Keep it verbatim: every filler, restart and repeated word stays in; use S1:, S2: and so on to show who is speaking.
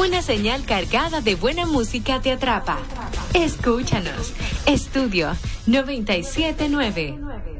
S1: Una señal cargada de buena música te atrapa. Escúchanos. Estudio noventa y siete nueve.